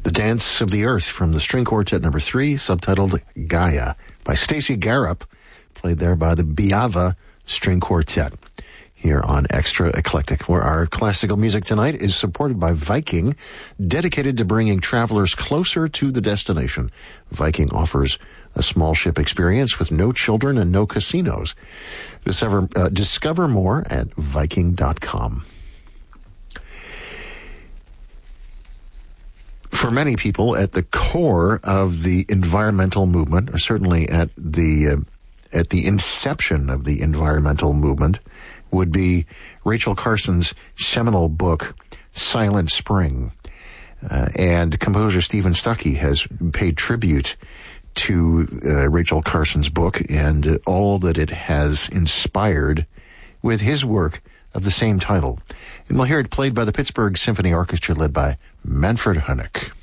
The Dance of the Earth from the String Quartet number 3, subtitled Gaia, by Stacey Garup, played there by the Biava String Quartet, here on Extra Eclectic, where our classical music tonight is supported by Viking, dedicated to bringing travelers closer to the destination. Viking offers a small ship experience with no children and no casinos. Discover more at Viking.com. For many people, at the core of the environmental movement, or certainly at the inception of the environmental movement, would be Rachel Carson's seminal book, Silent Spring. And composer Stephen Stuckey has paid tribute to Rachel Carson's book and all that it has inspired with his work of the same title. And we'll hear it played by the Pittsburgh Symphony Orchestra, led by Manfred Honeck.